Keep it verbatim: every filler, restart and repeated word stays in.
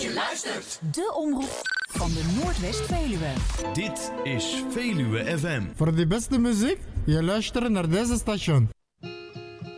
Je luistert. De omroep van de Noordwest-Veluwe. Dit is Veluwe F M. Voor de beste muziek, je luistert naar deze station.